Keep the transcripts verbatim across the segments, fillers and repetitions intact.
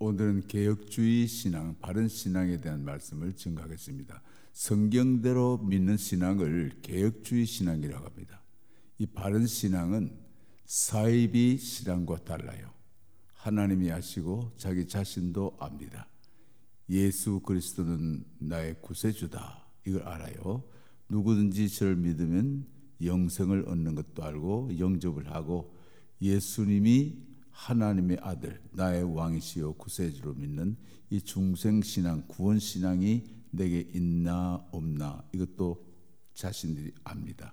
오늘은 개혁주의 신앙, 바른 신앙에 대한 말씀을 증거하겠습니다. 성경대로 믿는 신앙을 개혁주의 신앙이라고 합니다. 이 바른 신앙은 사이비 신앙과 달라요. 하나님이 아시고 자기 자신도 압니다. 예수 그리스도는 나의 구세주다, 이걸 알아요. 누구든지 저를 믿으면 영생을 얻는 것도 알고 영접을 하고 예수님이 하나님의 아들, 나의 왕이시요 구세주로 믿는 이 중생신앙, 구원신앙이 내게 있나 없나, 이것도 자신들이 압니다.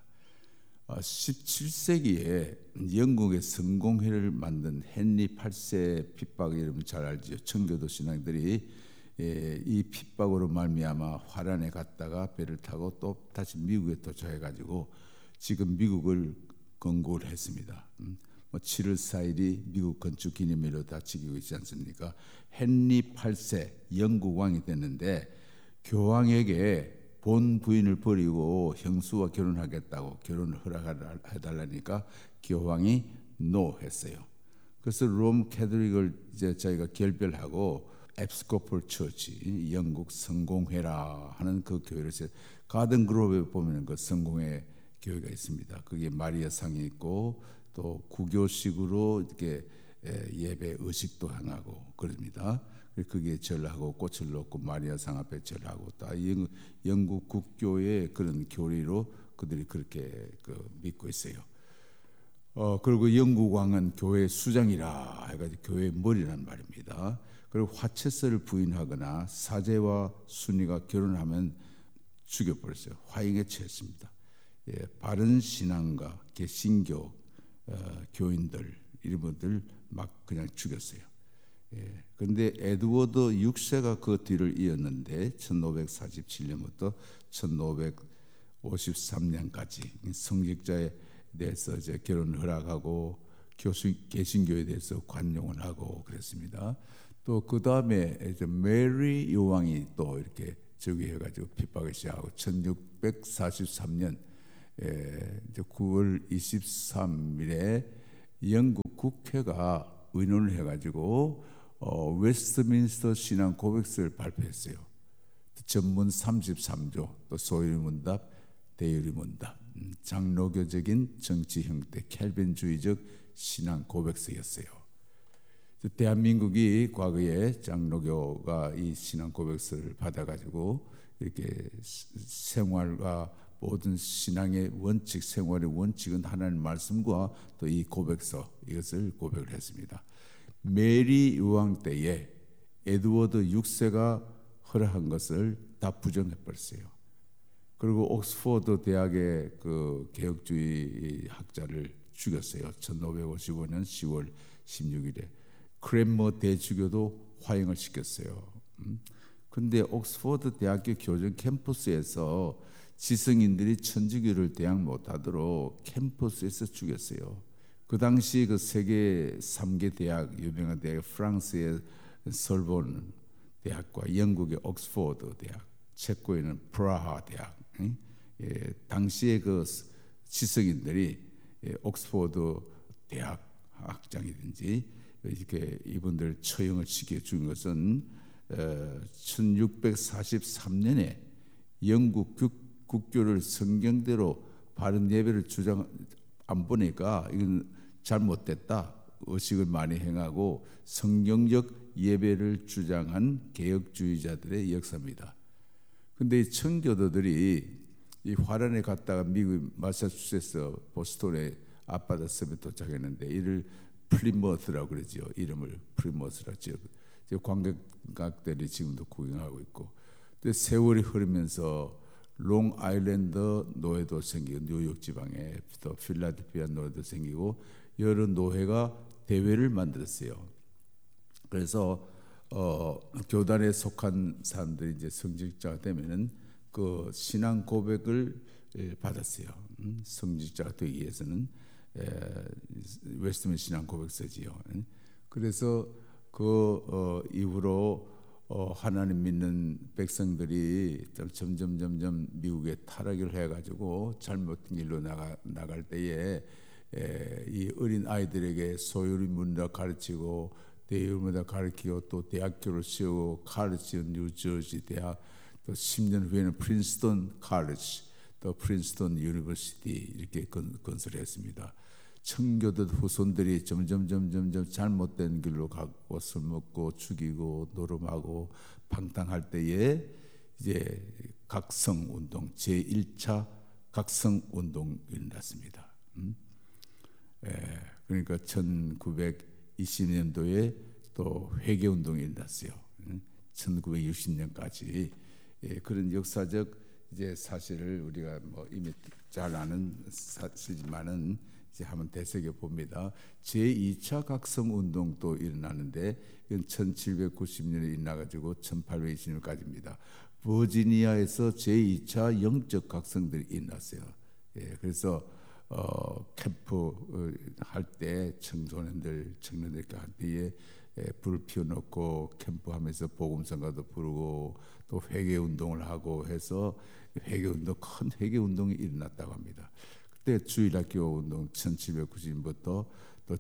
십칠 세기에 영국의 성공회를 만든 헨리 팔 세 핍박, 여러분 잘 알죠. 청교도 신앙들이 이 핍박으로 말미암아 화란에 갔다가 배를 타고 또 다시 미국에 도착해가지고 지금 미국을 건국을 했습니다. 뭐 칠월 사일이 미국 건축 기념일로 다 지키고 있지 않습니까? 헨리 팔 세 영국 왕이 됐는데 교황에게 본 부인을 버리고 형수와 결혼하겠다고 결혼을 허락해달라니까 교황이 노 했어요. 그래서 롬 캐톨릭을 이제 저희가 결별하고 에피스코폴 처치, 영국 성공회라 하는 그 교회를 가든 그로브에 보면 그 성공회 교회가 있습니다. 거기에 마리아 상이 있고 또 구교식으로 이렇게 예배 의식도 하고 그럽니다. 거기에 절하고 꽃을 놓고 마리아 상 앞에 절하고 또 영국 국교의 그런 교리로 그들이 그렇게 그 믿고 있어요. 어 그리고 영국 왕은 교회 수장이라 해가지고 교회 머리란 말입니다. 그리고 화채서를 부인하거나 사제와 순위가 결혼하면 죽여버렸어요. 화형에 처했습니다. 예, 바른 신앙가, 개신교 어, 교인들 이런 분들 막 그냥 죽였어요. 예, 그런데 에드워드 육 세가 그 뒤를 이었는데 천오백사십칠 년부터 천오백오십삼 년까지 성직자에 대해서 이제 결혼을 허락하고 교수 개신교에 대해서 관용을 하고 그랬습니다. 또 그 다음에 이제 메리 요왕이 또 이렇게 즉위해가지고 핍박을 시작하고 천육백사십삼 년 예, 이제 구월 이십삼일에 영국 국회가 의논을 해가지고 어, 웨스트민스터 신앙 고백서를 발표했어요. 전문 삼십삼 조, 또 소유문답, 대유리문답, 음, 장로교적인 정치 형태, 켈빈주의적 신앙 고백서였어요. 대한민국이 과거에 장로교가 이 신앙 고백서를 받아가지고 이렇게 생활과 모든 신앙의 원칙, 생활의 원칙은 하나님의 말씀과 또 이 고백서, 이것을 고백을 했습니다. 메리 요왕 때에 에드워드 육 세가 허락한 것을 다 부정해버렸어요. 그리고 옥스퍼드 대학의 그 개혁주의 학자를 죽였어요. 천오백오십오 년 시월 십육일에 크랜머 대주교도 화형을 시켰어요. 그런데 음? 옥스퍼드 대학교 교정 캠퍼스에서 지성인들이 천주교를 대학 못하도록 캠퍼스에서 죽였어요. 그 당시 그 세계 삼 개 대학, 유명한 대학, 프랑스의 솔본 대학과 영국의 옥스퍼드 대학, 체코에는 프라하 대학, 예, 당시의 그 지성인들이 예, 옥스퍼드 대학 학장이든지 이렇게 이분들 처형을 시켜 준 것은 어, 천육백사십삼 년에 영국 국, 국교를 성경대로 바른 예배를 주장 안 보니까 이건 잘못됐다, 의식을 많이 행하고 성경적 예배를 주장한 개혁주의자들의 역사입니다. 그런데 이 청교도들이 이 화란에 갔다가 미국 마사추세츠 보스턴에 앞바다 섬에 도착했는데 이를 플리머스라고 그러죠. 이름을 플리머스라고 지어 관광객들이 지금도 구경하고 있고, 근데 세월이 흐르면서 롱 아일랜드 노예도 생기고 뉴욕 지방에 또 필라델피아 노예도 생기고 여러 노예가 대회를 만들었어요. 그래서 어, 교단에 속한 사람들이 이제 성직자가 되면은 그 신앙 고백을 받았어요. 음, 성직자가 되기 위해서는 에, 웨스트민 신앙 고백서지요. 그래서 그 어, 이후로 어, 하나님 믿는 백성들이 점점 점점 미국에 타락을 해가지고 잘못된 길로 나가 나갈 때에 에, 이 어린 아이들에게 소유리 문학 가르치고 대학마다 가르치고 또 대학교를 세우고 카르치 뉴저지 대학, 또 십 년 후에는 프린스턴 칼리지, 또 프린스턴 유니버시티 이렇게 건, 건설했습니다. 청교도 후손들이 점점 점점 점 잘못된 길로 가고 술 먹고 죽이고 노름하고 방탕할 때에 이제 각성 운동 제일 차 각성 운동이 일어났습니다. 음? 예, 그러니까 천구백이십 년도에 또 회개 운동이 일어났어요. 음? 천구백육십 년까지 예, 그런 역사적 이제 사실을 우리가 뭐 이미 잘 아는 사실이지만은 이제 한번 되새겨 봅니다. 제이 차 각성 운동도 일어나는데 이건 천칠백구십 년에 일어나가지고 천팔백이십 년까지입니다. 버지니아에서 제이 차 영적 각성들이 일어났어요. 예, 그래서 어, 캠프 할 때 청소년들, 청년들과 함께 예, 불 피워놓고 캠프하면서 복음성가도 부르고 또 회개 운동을 하고 해서 회개 운동, 큰 회개 운동이 일어났다고 합니다. 그때 주일학교 운동 천칠백구십 년부터 또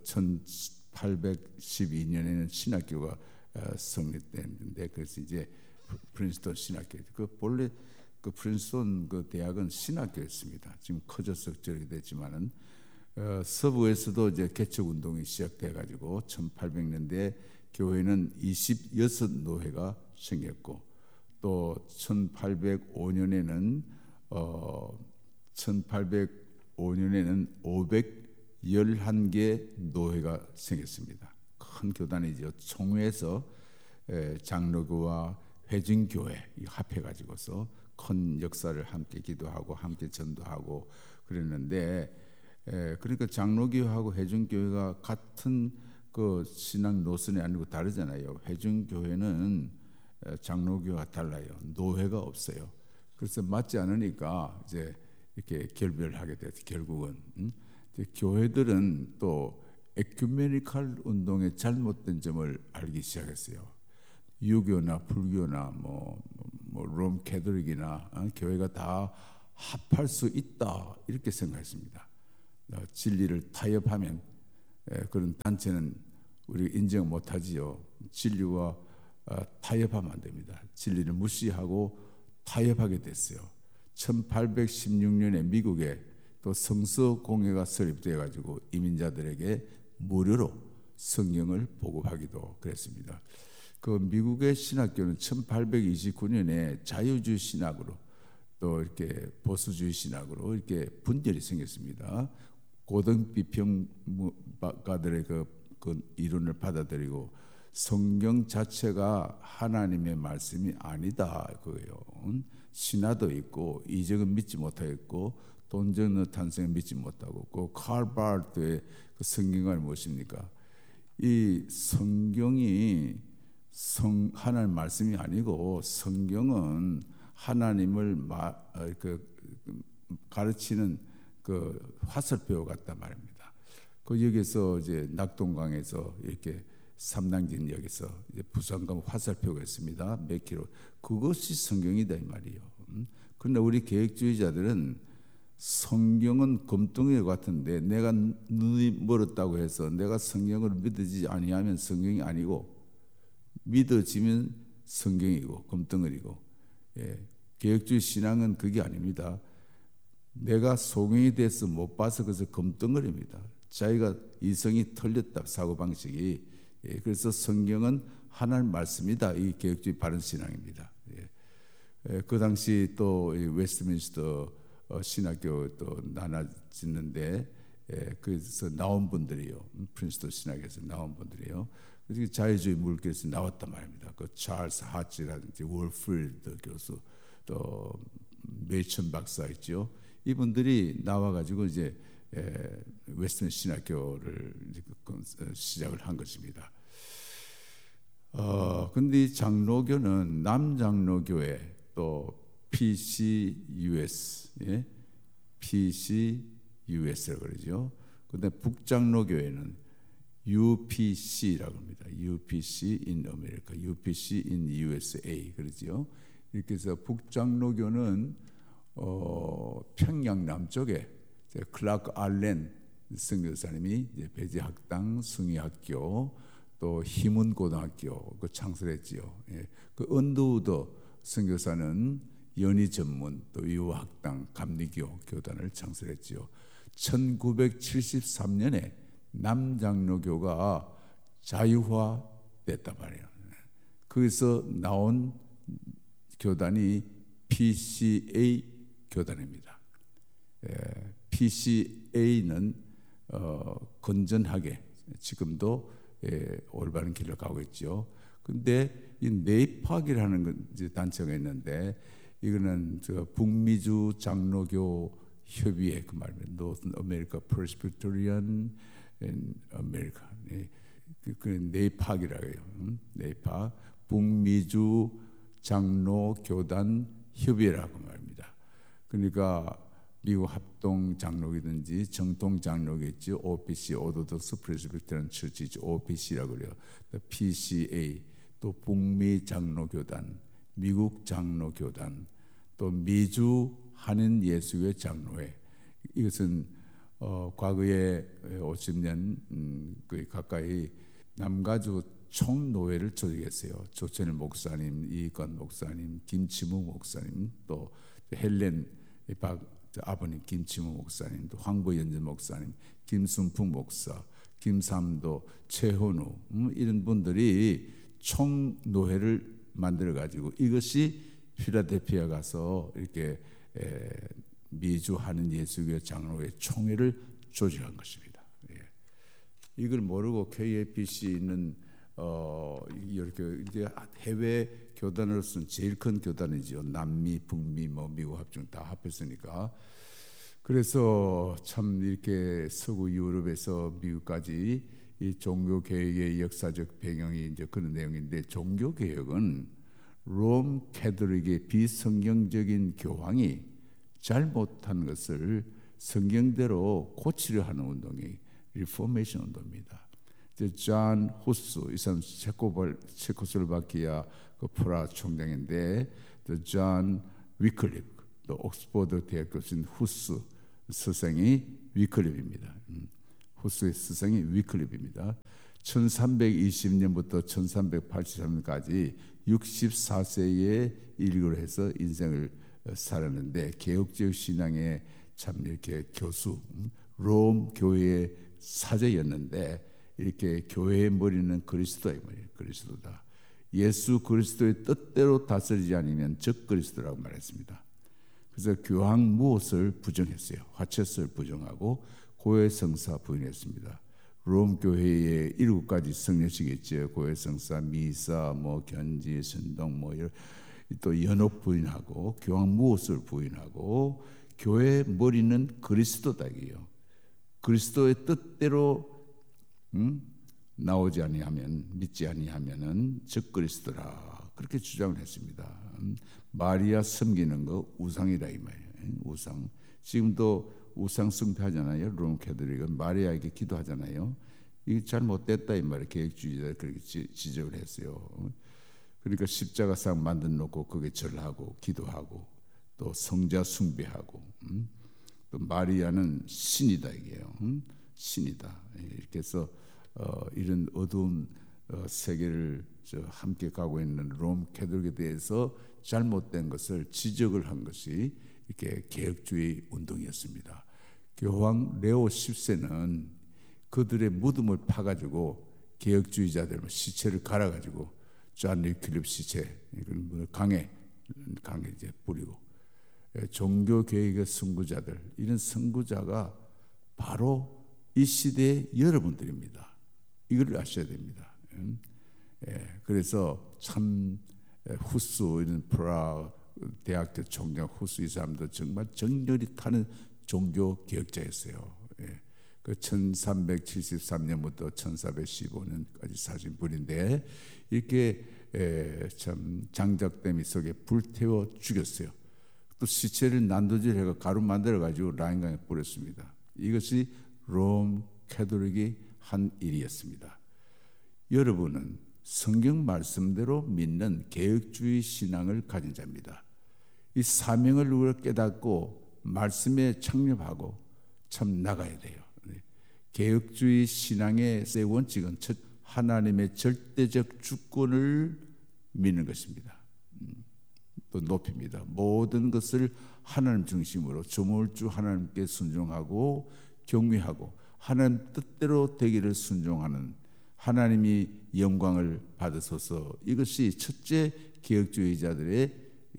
천팔백십이 년에는 신학교가 성립됐는데, 그래서 이제 프린스턴 신학교, 그 본래 그 프린스턴 그 대학은 신학교였습니다. 지금 커져서 저렇게 됐지만은 어, 서부에서도 이제 개척 운동이 시작돼 가지고 천팔백 년대 교회는 이십육 노회가 생겼고, 또 천팔백오 년에는 어 천팔백오 년에는 오백십일 개 노회가 생겼습니다. 큰 교단이죠. 총회에서 장로교와 회중교회 합해 가지고서 큰 역사를 함께 기도하고 함께 전도하고 그랬는데, 에, 그러니까 장로교회하고 회중교회가 같은 그 신앙 노선이 아니고 다르잖아요. 회중교회는 장로교회가 달라요. 노회가 없어요. 그래서 맞지 않으니까 이제 이렇게 결별하게 돼서 결국은 음? 교회들은 또 에큐메니칼 운동의 잘못된 점을 알기 시작했어요. 유교나 불교나 뭐, 뭐 롬 캐톨릭이나 어? 교회가 다 합할 수 있다 이렇게 생각했습니다. 어, 진리를 타협하면 에, 그런 단체는 우리 인정 못하지요. 진리와 어, 타협하면 안 됩니다. 진리를 무시하고 타협하게 됐어요. 천팔백십육 년에 미국에 또 성서 공회가 설립되어 가지고 이민자들에게 무료로 성경을 보급하기도 그랬습니다. 그 미국의 신학교는 천팔백이십구 년에 자유주의 신학으로 또 이렇게 보수주의 신학으로 이렇게 분열이 생겼습니다. 고등 비평가들의 그, 그 이론을 받아들이고 성경 자체가 하나님의 말씀이 아니다 그거예요. 신화도 있고 이적은 믿지 못하겠고 돈정의 탄생을 믿지 못하고 그 칼 바르트의 그 성경은 무엇입니까? 이 성경이 성 하나님 말씀이 아니고 성경은 하나님을 마, 그, 가르치는 그 화살표 같단 말입니다. 그 여기서 이제 낙동강에서 이렇게 삼당진역에서 이제 부산강 화살표가 있습니다. 몇 킬로. 그것이 성경이다 이 말이에요. 그런데 우리 개혁주의자들은 성경은 금덩이 같은데 내가 눈이 멀었다고 해서 내가 성경을 믿어지지 아니하면 성경이 아니고 믿어지면 성경이고 금덩어리고, 예, 개혁주의 신앙은 그게 아닙니다. 내가 소경이 돼서 못 봐서 그래서 금덩어리입니다. 자기가 이성이 틀렸다 사고방식이. 예, 그래서 성경은 하나님 말씀이다. 이 개혁주의 바른 신앙입니다. 예. 예, 그 당시 또 웨스트민스터 신학교 또 나눠지는데, 예, 그래서 나온 분들이요, 프린스턴 신학에서 나온 분들이요, 그래서 자유주의 물결에서 나왔단 말입니다. 그 찰스 하치라든지 월필드 교수 또 메이천 박사 있죠. 이분들이 나와가지고 이제 에, 웨스턴 신학교를 시작을 한 것입니다. 어, 근데 이 장로교는 남장로교회 또 피씨유에스, 예? 피씨유에스라고 그러죠. 근데 북장로교회는 유피씨라고 합니다. 유피씨 in America, 유피씨 in 유에스에이 그러죠. 이렇게 해서 북장로교는 어, 평양 남쪽에 클라크 알렌 선교사님이 배제학당, 숭의학교, 또 희문 고등학교 그 창설했지요. 예. 그 언더우드 선교사는 연희 전문 또 유학당 감리교 교단을 창설했지요. 천구백칠십삼 년에 남장로교가 자유화됐단 말이에요. 거기서 나온 교단이 피씨에이 교단입니다. 예, 피씨에이는 어, 건전하게 지금도 예, 올바른 길을 가고 있죠. 근데 이 네이팍이라는 단체가 있는데 이거는 저 북미주 장로교 협의회 그 말입니다. North America Presbyterian in America. 네, 그, 그 네이팍이라고 해요. 음? 네이팍 북미주 장로 교단 협의회라고 말입니다. 그러니까 미국 합동 장로교든지 정통 장로교겠지. 오피씨 오토독스 프레스비테리안 처치지 오피씨라고 그래요. 피씨에이 또 북미 장로교단, 미국 장로교단, 또 미주 한인 예수교 장로회. 이것은 어, 과거에 오십 년 음, 거의 가까이 남가주 총노회를 조직했어요. 조천일 목사님, 이익관 목사님, 김치무 목사님, 또 헬렌 박 아버님 김치무 목사님, 또 황보연전 목사님, 김순풍 목사, 김삼도, 최현우 음, 이런 분들이 총노회를 만들어 가지고 이것이 필라델피아 가서 이렇게 에, 미주 한인 예수교 장로회 총회를 조직한 것입니다. 예. 이걸 모르고 케이에이피씨는 어, 이렇게 이제 해외 교단으로서는 제일 큰 교단이죠. 남미, 북미, 뭐 미국 합중 다 합했으니까. 그래서 참 이렇게 서구 유럽에서 미국까지 이 종교 개혁의 역사적 배경이 이제 그런 내용인데, 종교 개혁은 롬 캐톨릭의 비성경적인 교황이 잘못한 것을 성경대로 고치려 하는 운동이 리포메이션 운동입니다. 존 후스, 이 사람 체코벌, 체코슬로바키아 그 프라 총장인데, 존 위클립, 또 옥스퍼드 대학 교수인 후스 스승이 위클립입니다. 음, 후스의 스승이 위클립입니다. 천삼백이십 년부터 천삼백팔십삼 년까지 육십사 세에 일구를 해서 인생을 살았는데, 개혁적 신앙의 참 이렇게 교수, 음, 롬 교회의 사제였는데, 이렇게 교회의 머리는 그리스도의 머리예요. 그리스도다. 예수 그리스도의 뜻대로 다스리지 않으면 적 그리스도라고 말했습니다. 그래서 교황 무엇을 부정했어요. 화채설 부정하고 고해성사 부인했습니다. 롬 교회의 일곱 가지 성례식이 있죠. 고해성사, 미사, 뭐 견지, 순동, 뭐 이런 또 연옥 부인하고 교황 무엇을 부인하고, 교회의 머리는 그리스도다 이게요. 그리스도의 뜻대로 음? 나오지 아니하면, 믿지 아니하면은 적 그리스도라, 그렇게 주장을 했습니다. 음? 마리아 섬기는 거 우상이다 이 말이에요. 우상. 지금도 우상 숭배하잖아요. 롬 캐톨릭은 마리아에게 기도하잖아요. 이게 잘못됐다 이 말이에요. 개혁주의자들 그렇게 지적을 했어요. 그러니까 십자가상 만들어 놓고 거기에 절하고 기도하고 또 성자 숭배하고, 음? 또 마리아는 신이다 이게요. 음? 신이다. 이렇게 해서 어, 이런 어두운 어, 세계를 저 함께 가고 있는 롬 캐톨릭에 대해서 잘못된 것을 지적을 한 것이 이렇게 개혁주의 운동이었습니다. 교황 레오 십 세는 그들의 무덤을 파가지고 개혁주의자들 시체를 갈아가지고 존 위클립 시체 강에 강에 이제 뿌리고, 종교 개혁의 선구자들, 이런 선구자가 바로 이 시대의 여러분들입니다. 이걸 아셔야 됩니다. 예, 그래서 참 후스 이런 프라 대학교 총장 후스 이 사람도 정말 정렬이 타는 종교 개혁자였어요. 예, 그 천삼백칠십삼 년부터 천사백십오 년까지 사신 분인데, 이렇게 예, 참 장작더미 속에 불태워 죽였어요. 또 시체를 난도질해서 가루 만들어 가지고 라인강에 뿌렸습니다. 이것이 롬 캐톨릭이 한 일이었습니다. 여러분은 성경 말씀대로 믿는 개혁주의 신앙을 가진 자입니다. 이 사명을 우리가 깨닫고 말씀에 창립하고 참 나가야 돼요. 개혁주의 신앙의 세 원칙은 첫 하나님의 절대적 주권을 믿는 것입니다. 또 높입니다. 모든 것을 하나님 중심으로 조물주 하나님께 순종하고 경외하고 하나님 뜻대로 되기를 순종하는, 하나님이 영광을 받으소서. 이것이 첫째 개혁주의자들의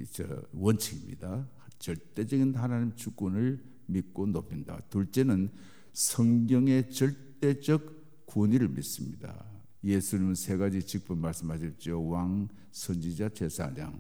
원칙입니다. 절대적인 하나님 주권을 믿고 높인다. 둘째는 성경의 절대적 권위를 믿습니다. 예수님은 세 가지 직분 말씀하셨죠. 왕, 선지자, 제사장.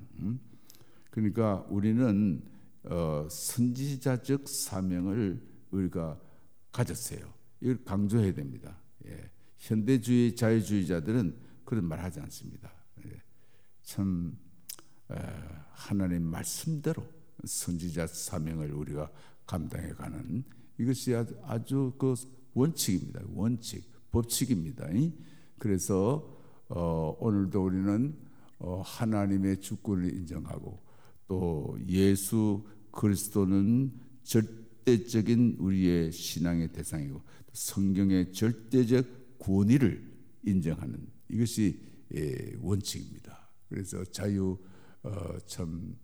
그러니까 우리는 어, 선지자적 사명을 우리가 가졌어요. 이걸 강조해야 됩니다. 예. 현대주의 자유주의자들은 그런 말 하지 않습니다. 예. 참 에, 하나님 말씀대로 선지자 사명을 우리가 감당해가는, 이것이 아주, 아주 그 원칙입니다. 원칙, 법칙입니다. 그래서 어, 오늘도 우리는 어, 하나님의 주권을 인정하고 또 예수 그리스도는 절대적인 우리의 신앙의 대상이고 성경의 절대적 권위를 인정하는, 이것이 예, 원칙입니다. 그래서 자유 어, 참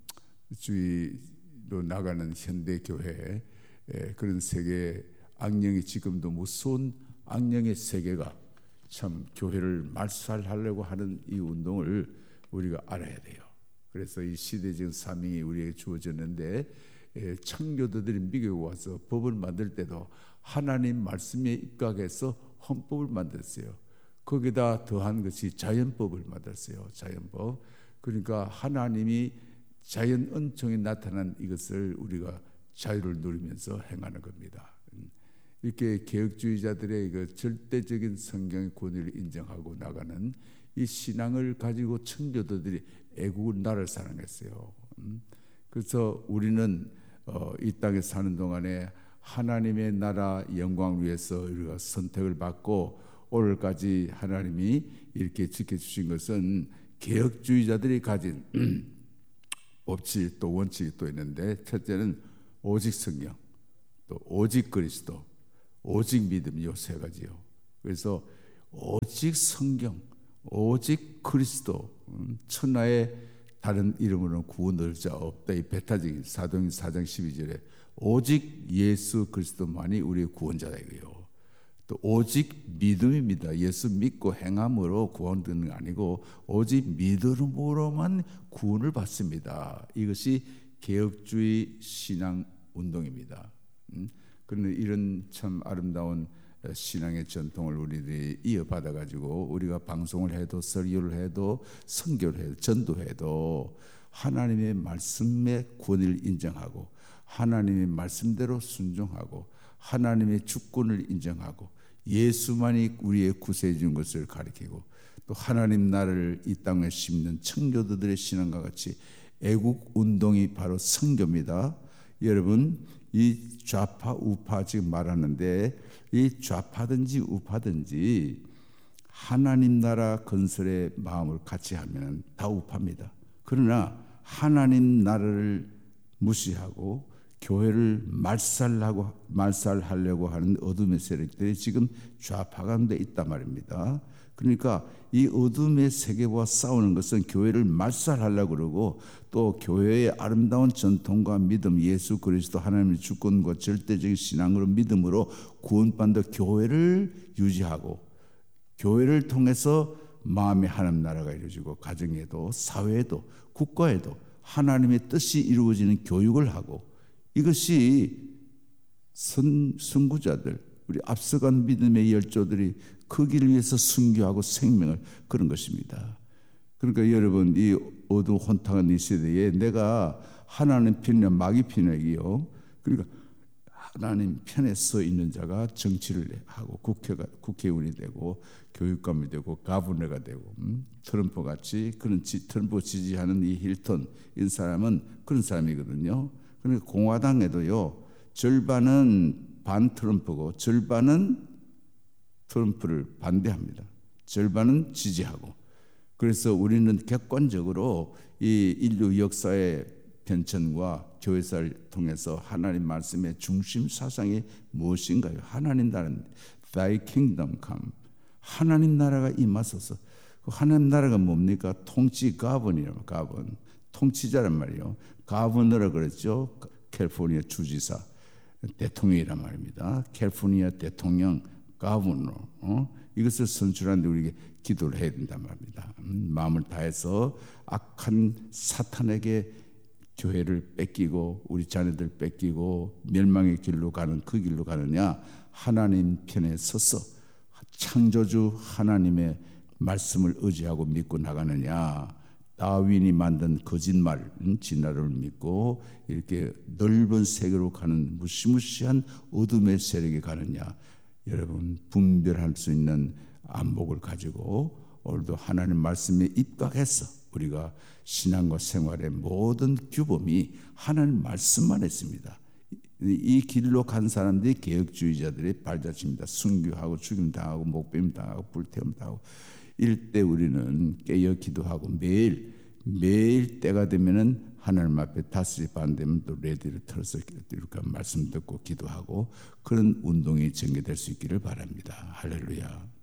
주의로 나가는 현대 교회, 예, 그런 세계, 악령이 지금도 무서운 악령의 세계가 참 교회를 말살하려고 하는 이 운동을 우리가 알아야 돼요. 그래서 이 시대적 사명이 우리에게 주어졌는데, 예, 창조도들이 미국에 와서 법을 만들 때도 하나님 말씀에 입각해서 헌법을 만들었어요. 거기다 더한 것이 자연법을 만들었어요. 자연법. 그러니까 하나님이 자연 은총이 나타난 이것을 우리가 자유를 누리면서 행하는 겁니다. 이렇게 개혁주의자들의 그 절대적인 성경의 권위를 인정하고 나가는 이 신앙을 가지고 청교도들이 애국을 나라를 사랑했어요. 그래서 우리는 어, 이 땅에 사는 동안에 하나님의 나라 영광을 위해서 우리가 선택을 받고 오늘까지 하나님이 이렇게 지켜주신 것은 개혁주의자들이 가진 법칙 또 원칙이 또 있는데, 첫째는 오직 성경, 또 오직 그리스도, 오직 믿음, 이 세 가지요. 그래서 오직 성경, 오직 그리스도, 천하의 다른 이름으로는 구원 얻을 자 없다. 이 배타적인 사도행전 사 장 십이 절에 오직 예수 그리스도만이 우리의 구원자다 이거요. 또 오직 믿음입니다. 예수 믿고 행함으로 구원되는 게 아니고 오직 믿음으로만 구원을 받습니다. 이것이 개혁주의 신앙 운동입니다. 그런데 이런 참 아름다운 신앙의 전통을 우리들이 이어받아 가지고 우리가 방송을 해도 설교를 해도 선교를 해도 전도해도 하나님의 말씀의 권위를 인정하고 하나님의 말씀대로 순종하고 하나님의 주권을 인정하고 예수만이 우리의 구세해 준 것을 가리키고 또 하나님 나라를 이 땅에 심는 청교도들의 신앙과 같이 애국 운동이 바로 선교입니다. 여러분, 이 좌파 우파 지금 말하는데 이 좌파든지 우파든지 하나님 나라 건설의 마음을 같이 하면 다 우파입니다. 그러나 하나님 나라를 무시하고 교회를 말살하고 말살하려고 하는 어둠의 세력들이 지금 좌파 가운데 있단 말입니다. 그러니까 이 어둠의 세계와 싸우는 것은 교회를 말살하려고 그러고 또 교회의 아름다운 전통과 믿음, 예수 그리스도 하나님의 주권과 절대적인 신앙으로 믿음으로 구원받는 교회를 유지하고 교회를 통해서 마음의 하나님 나라가 이루어지고 가정에도 사회에도 국가에도 하나님의 뜻이 이루어지는 교육을 하고 이것이 선, 선구자들 우리 앞서간 믿음의 열조들이 그 길을 위해서 순교하고 생명을 그런 것입니다. 그러니까 여러분 이 어두운 혼탁한 이 시대에 내가 하나님 편이냐 마귀 편이요. 그러니까 하나님 편에 서 있는 자가 정치를 하고 국회가 국회의원이 되고 교육감이 되고 가버너가 되고 음? 트럼프 같이 그런 지, 트럼프 지지하는 이 힐턴 이 사람은 그런 사람이거든요. 그러니까 공화당에도요 절반은 반 트럼프고 절반은 트럼프를 반대합니다. 절반은 지지하고. 그래서 우리는 객관적으로 이 인류 역사의 변천과 교회사를 통해서 하나님 말씀의 중심 사상이 무엇인가요? 하나님 나라는 Thy kingdom come. 하나님 나라가 임하소서. 그 하나님 나라가 뭡니까? 통치 가번이에요. 가번. 통치자란 말이에요. 가버너라 그랬죠. 캘리포니아 주지사, 대통령이란 말입니다. 캘리포니아 대통령 가버너. 어? 이것을 선출하는데 우리에게 기도를 해야 된단 말입니다. 음, 마음을 다해서 악한 사탄에게 교회를 뺏기고 우리 자녀들 뺏기고 멸망의 길로 가는 그 길로 가느냐, 하나님 편에 서서 창조주 하나님의 말씀을 의지하고 믿고 나가느냐, 다윈이 만든 거짓말 진화를 믿고 이렇게 넓은 세계로 가는 무시무시한 어둠의 세력에 가느냐. 여러분, 분별할 수 있는 안목을 가지고 오늘도 하나님 말씀에 입각해서 우리가 신앙과 생활의 모든 규범이 하나님 말씀만 했습니다. 이 길로 간 사람들이 개혁주의자들의 발자취입니다. 순교하고 죽임당하고 목배임당하고 불태움당하고 이럴 때 우리는 깨어 기도하고 매일 매일 때가 되면은 하나님 앞에 다섯시 반 되면 또 레디를 틀어서 이렇게 말씀 듣고 기도하고 그런 운동이 전개될 수 있기를 바랍니다. 할렐루야.